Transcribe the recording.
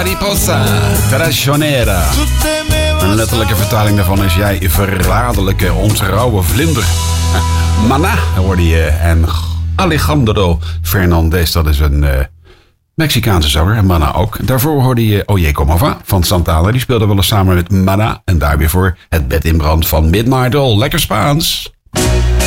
mariposa traicionera. Een letterlijke vertaling daarvan is jij verraderlijke, ontrouwe vlinder. Maná hoorde je en Alejandro Fernandez, dat is een Mexicaanse zanger en Maná ook. Daarvoor hoorde je Oye Como Va van Santana, die speelde wel eens samen met Maná. En daar weer voor Het bed in brand van Midnight Oil. Lekker Spaans.